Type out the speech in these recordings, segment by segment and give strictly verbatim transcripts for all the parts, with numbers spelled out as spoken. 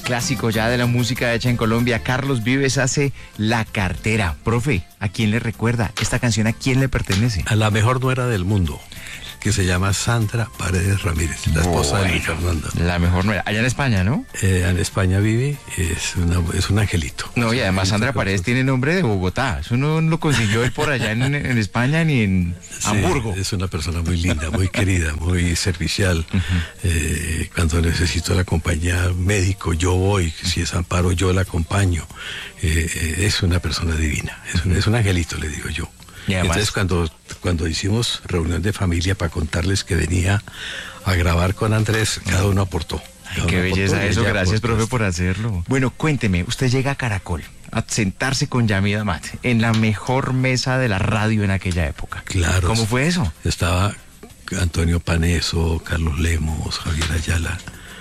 clásico ya de la música hecha en Colombia. Carlos Vives hace La Cartera. Profe, ¿a quién le recuerda? ¿Esta canción a quién le pertenece? A la mejor nuera del mundo, que se llama Sandra Paredes Ramírez, la esposa bueno, de Luis Fernando. La mejor nuera. Allá en España, ¿no? Eh, en España vive, es, una, es un angelito. No, y además Sandra Paredes tiene nombre de Bogotá. Eso no lo consiguió él por allá en, en España ni en sí, Hamburgo. Es una persona muy linda, muy querida, muy servicial. Uh-huh. eh, cuando necesito la compañía médico, yo voy. Si es amparo, yo la acompaño. Eh, es una persona divina. Es un, es un angelito, le digo yo. Y además, entonces cuando, cuando hicimos reunión de familia para contarles que venía a grabar con Andrés, cada uno aportó. Ay, qué belleza eso, gracias profe por hacerlo. Bueno, cuénteme, usted llega a Caracol a sentarse con Yamid Amad en la mejor mesa de la radio en aquella época. Claro. ¿Cómo fue eso? Estaba Antonio Paneso, Carlos Lemos, Javier Ayala.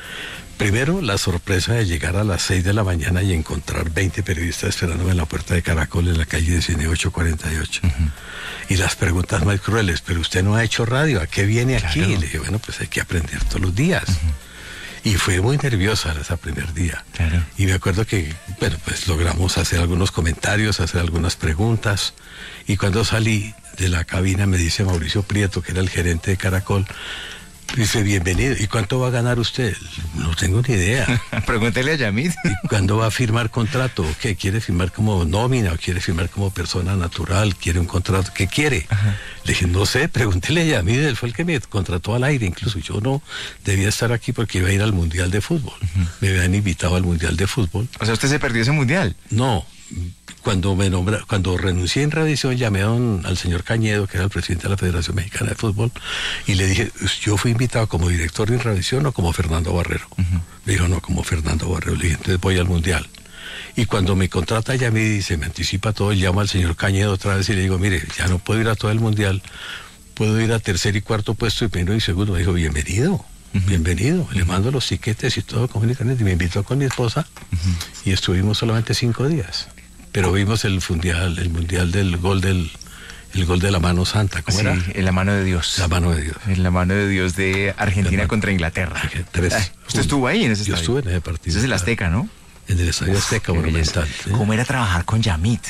Primero, la sorpresa de llegar a las seis de la mañana y encontrar veinte periodistas esperándome en la puerta de Caracol en la calle diecinueve ocho cuarenta y ocho. Uh-huh. Y las preguntas más crueles, pero usted no ha hecho radio, ¿a qué viene aquí? Claro. Y le dije, bueno, pues hay que aprender todos los días. Uh-huh. Y fue muy nerviosa ese primer día. Claro. Y me acuerdo que, bueno, pues logramos hacer algunos comentarios, hacer algunas preguntas. Y cuando salí de la cabina me dice Mauricio Prieto, que era el gerente de Caracol, dice, bienvenido. ¿Y cuánto va a ganar usted? No tengo ni idea. Pregúntele a Yamid. ¿Y cuándo va a firmar contrato? ¿Qué? ¿Quiere firmar como nómina o quiere firmar como persona natural? ¿Quiere un contrato? ¿Qué quiere? Ajá. Le dije, no sé, pregúntele a Yamid. Él fue el que me contrató al aire. Incluso yo no debía estar aquí porque iba a ir al Mundial de Fútbol. Uh-huh. Me habían invitado al Mundial de Fútbol. O sea, ¿usted se perdió ese Mundial? No. Cuando me nombra, cuando renuncié en Radiovisión, llamé a don, al señor Cañedo, que era el presidente de la Federación Mexicana de Fútbol, y le dije, yo fui invitado como director de Radiovisión o como Fernando Barrero. Uh-huh. Me dijo, no, como Fernando Barrero. Le dije, entonces voy al Mundial. Y cuando me contrata ya me dice, me anticipa todo, llamo al señor Cañedo otra vez y le digo, mire, ya no puedo ir a todo el Mundial, puedo ir a tercer y cuarto puesto y primero y segundo. Me dijo, bienvenido. Uh-huh. Bienvenido, uh-huh. Le mando los tiquetes y todo, comunicaciones, y me invitó con mi esposa, uh-huh. Y estuvimos solamente cinco días. Pero vimos el mundial, el mundial del gol del el gol de la mano santa, ¿cómo sí, era? En la mano de Dios. La mano de Dios. En la mano de Dios de Argentina contra Inglaterra. Tres. Ay, ¿usted estuvo ahí en ese Yo estadio? estuve en ese partido. Ese es el Azteca, ¿no? En el Estadio Azteca, monumental. ¿Sí? ¿Cómo era trabajar con Yamid?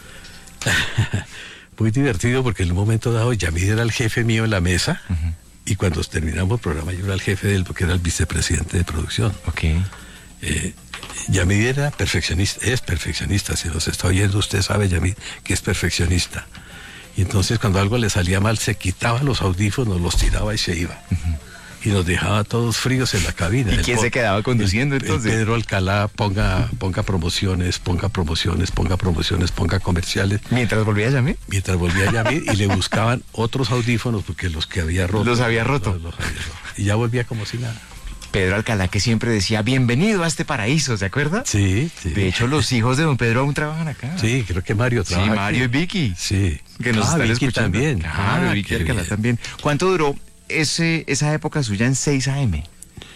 Muy divertido porque en un momento dado Yamid era el jefe mío en la mesa, uh-huh. Y cuando terminamos el programa yo era el jefe de él porque era el vicepresidente de producción. Ok. Eh, Yamid era perfeccionista, es perfeccionista, si nos está oyendo usted sabe, Yamid, que es perfeccionista. Y entonces cuando algo le salía mal se quitaba los audífonos, los tiraba y se iba. Uh-huh. Y nos dejaba todos fríos en la cabina. ¿Y quién po- se quedaba conduciendo el, entonces? El Pedro Alcalá, ponga, ponga promociones, ponga promociones, ponga promociones, ponga comerciales. ¿Mientras volvía Yamid? Mientras volvía Yamid y le buscaban otros audífonos porque los que había roto. Los había roto. Los, los había roto. Y ya volvía como si nada. Pedro Alcalá, que siempre decía, bienvenido a este paraíso, ¿se acuerda? Sí, sí. De hecho, los hijos de don Pedro aún trabajan acá. Sí, creo que Mario trabaja. Sí, Mario aquí. y Vicky. Sí. Que nos ah, están Vicky escuchando. también. Claro, ah, Vicky Alcalá bien. también. ¿Cuánto duró ese, esa época suya en seis A M?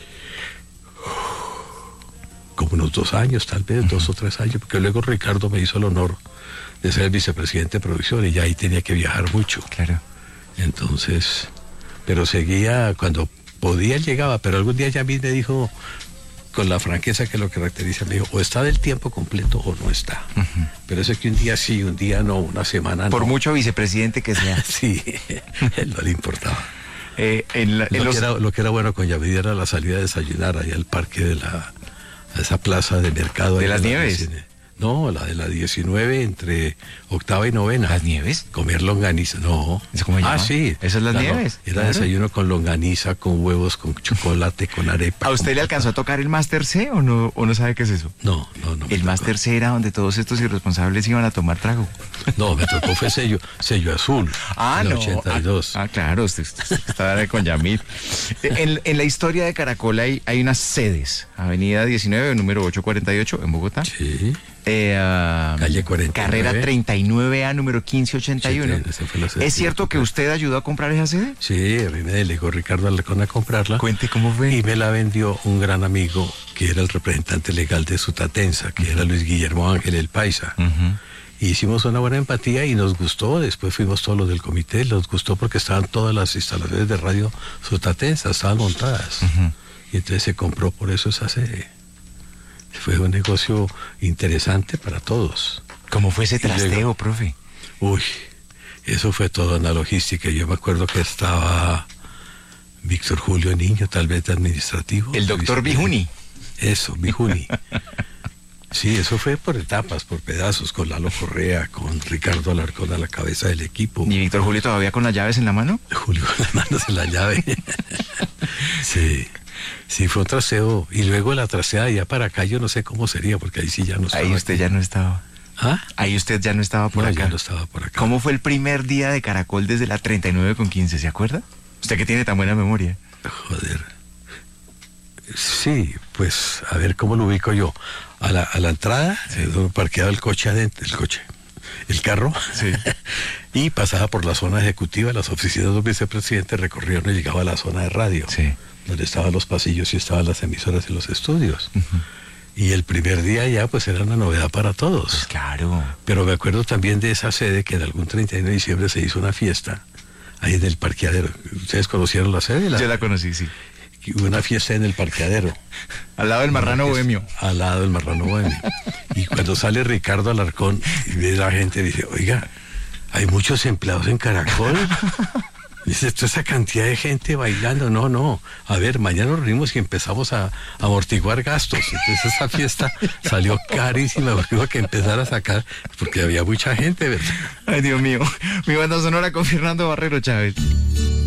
Como unos dos años, tal vez, uh-huh. dos o tres años, porque luego Ricardo me hizo el honor de ser el vicepresidente de producción y ya ahí tenía que viajar mucho. Claro. Entonces, pero seguía cuando podía, llegaba, pero algún día ya a mí me dijo, con la franqueza que lo caracteriza, me dijo, o está del tiempo completo o no está. Uh-huh. Pero eso es que un día sí, un día no, una semana no. Por mucho vicepresidente que sea. Sí, él no le importaba. Eh, en la, en lo, los... que era, lo que era bueno con Yamid era la salida a desayunar allá al parque de la, a esa plaza de mercado. ¿De las la Nieves? diecinueve. No, la de la diecinueve entre octava y novena. ¿Las Nieves? Comer longaniza, no. ¿Es como Ah, sí. ¿Esas son las claro, Nieves? Era claro. desayuno con longaniza, con huevos, con chocolate, con arepa. ¿A usted con... le alcanzó a tocar el Máster C o no, o no sabe qué es eso? No, no, no. El Máster C era donde todos estos irresponsables iban a tomar trago. No, me tocó fue sello, sello azul. Ah, en no. el ochenta y dos. Ah, ah claro, usted, usted estaba con Yamid. En, en la historia de Caracol hay, hay unas sedes. Avenida diecinueve, número ochocientos cuarenta y ocho, en Bogotá. Sí. Eh, uh, Calle cuarenta y nueve. Carrera treinta y nueve A, número quince ochenta y uno. Sí, fue la sede. ¿Es cierto que usted ayudó a comprar esa sede? Sí, a mí me delegó Ricardo Alarcón a comprarla. Cuente cómo fue. Y me la vendió un gran amigo que era el representante legal de Sutatensa, que uh-huh. era Luis Guillermo Ángel, el paisa. Uh-huh. Y hicimos una buena empatía y nos gustó. Después fuimos todos los del comité, nos gustó porque estaban todas las instalaciones de radio Sutatensa, estaban montadas. Uh-huh. Y entonces se compró por eso esa sede. fue un negocio interesante para todos. ¿Cómo fue ese Y luego- trasteo, profe? Uy, eso fue todo en la logística. Yo me acuerdo que estaba Víctor Julio Niño, tal vez de administrativo. El doctor Bijuni. Eso, Bijuni. Sí, eso fue por etapas, por pedazos, con Lalo Correa, con Ricardo Alarcón a la cabeza del equipo. ¿Y Víctor Julio todavía con las llaves en la mano? Julio con las manos en la llave. Sí, sí, fue un traseo. Y luego la traseada ya para acá, yo no sé cómo sería, porque ahí sí ya no estaba. Ahí usted ya no estaba. ¿Ah? Ahí usted ya no estaba por No, acá. ya no estaba por acá. ¿Cómo fue el primer día de Caracol desde la treinta y nueve con quince? ¿Se acuerda? Usted que tiene tan buena memoria. Joder. Sí, pues a ver cómo lo ubico yo. A la, a la entrada, Sí. eh, donde parqueaba el coche adentro, el coche, el carro, Sí. y pasaba por la zona ejecutiva, las oficinas de los vicepresidentes, recorría uno y llegaba a la zona de radio, Sí. donde estaban los pasillos y estaban las emisoras y los estudios. Y el primer día ya pues era una novedad para todos. Pues claro. Pero me acuerdo también de esa sede que en algún treinta y uno de diciembre se hizo una fiesta ahí en el parqueadero. ¿Ustedes conocieron la sede? La- Yo la conocí, sí. Hubo una fiesta en el parqueadero. Al lado del marrano Es- bohemio. Al lado del marrano bohemio. Y cuando sale Ricardo Alarcón y ve a la gente, dice, oiga, hay muchos empleados en Caracol. Dice, toda esa cantidad de gente bailando. No, no. A ver, mañana nos reunimos y empezamos a, a amortiguar gastos. Entonces esa fiesta salió carísima porque hubo que empezar a sacar, porque había mucha gente, ¿verdad? Ay, Dios mío. Mi banda sonora con Fernando Barrero Chávez.